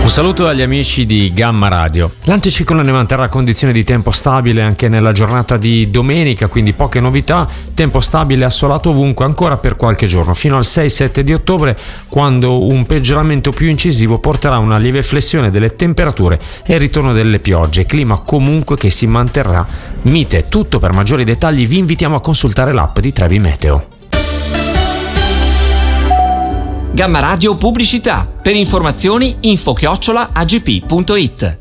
saluto agli amici di Gamma Radio. L'anticiclone manterrà condizioni di tempo stabile anche nella giornata di domenica, quindi poche novità, tempo stabile assolato ovunque ancora per qualche giorno, fino al 6-7 di ottobre, quando un peggioramento più incisivo porterà una lieve flessione delle temperature e il ritorno delle piogge, clima comunque che si manterrà mite. Tutto. Per maggiori dettagli vi invitiamo a consultare l'app di Trevi Meteo. Gamma Radio Pubblicità. Per informazioni info@agp.it.